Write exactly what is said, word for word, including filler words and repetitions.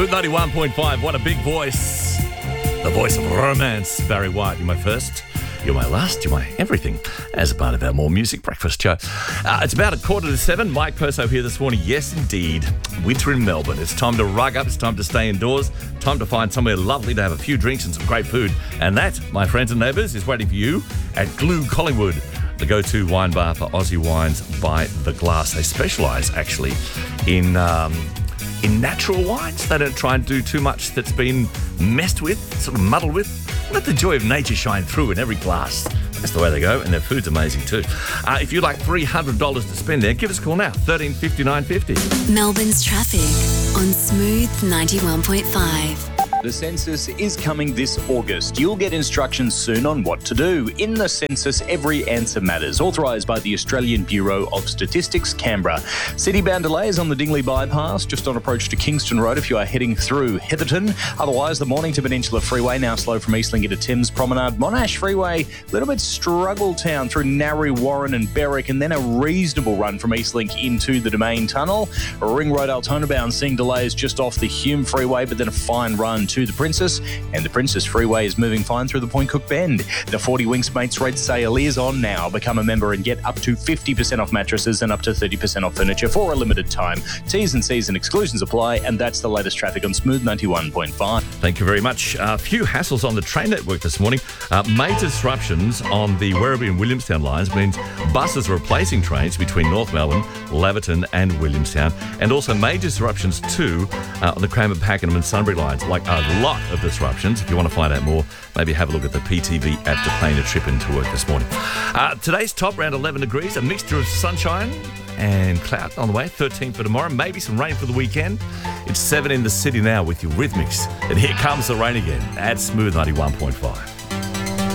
ninety-one point five, what a big voice. The voice of romance. Barry White, you're my first, you're my last, you're my everything, as a part of our More Music Breakfast show. Uh, it's about a quarter to seven. Mike Perso here this morning. Yes, indeed. Winter in Melbourne. It's time to rug up. It's time to stay indoors. Time to find somewhere lovely to have a few drinks and some great food. And that, my friends and neighbours, is waiting for you at Glue Collingwood, the go-to wine bar for Aussie wines by the glass. They specialise, actually, in... Um, In natural wines. They don't try and do too much that's been messed with, sort of muddled with. Let the joy of nature shine through in every glass. That's the way they go, and their food's amazing too. Uh, if you'd like three hundred dollars to spend there, give us a call now, thirteen fifty-nine fifty. Melbourne's traffic on Smooth ninety-one point five. The census is coming this August. You'll get instructions soon on what to do. In the census, every answer matters. Authorised by the Australian Bureau of Statistics, Canberra. City-bound delays on the Dingley Bypass, just on approach to Kingston Road if you are heading through Heatherton. Otherwise, the Mornington Peninsula Freeway now slow from Eastling into Thames Promenade. Monash Freeway, a little bit struggle town through Narre, Warren and Berwick, and then a reasonable run from Eastlink into the Domain Tunnel. Ring Road Altona bound seeing delays just off the Hume Freeway, but then a fine run to the Princess, and the Princess Freeway is moving fine through the Point Cook Bend. The forty Winks Mates Red sale is on now. Become a member and get up to fifty percent off mattresses and up to thirty percent off furniture for a limited time. T's and C's and exclusions apply, and that's the latest traffic on Smooth ninety-one point five. Thank you very much. A uh, few hassles on the train network this morning. Uh, major disruptions on the Werribee and Williamstown lines means buses are replacing trains between North Melbourne, Laverton and Williamstown, and also major disruptions too uh, on the Cranbourne, Pakenham and Sunbury lines, like a lot of disruptions. If you want to find out more, maybe have a look at the P T V app to plan a trip into work this morning. Uh, today's top around eleven degrees, a mixture of sunshine and cloud on the way. thirteen for tomorrow, maybe some rain for the weekend. It's seven in the city now with your Rhythmics. And here comes the rain again at Smooth ninety-one point five.